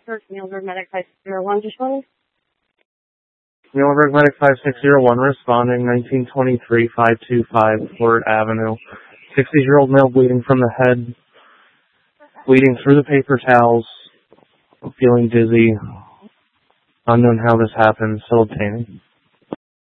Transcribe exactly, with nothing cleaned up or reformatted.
First, Muhlenberg Medic five six zero one, just one. Muhlenberg Medic five six zero one responding, nineteen twenty-three five two five Ford Avenue. sixty-year-old male bleeding from the head, bleeding through the paper towels, feeling dizzy. Unknown how this happened, still obtaining.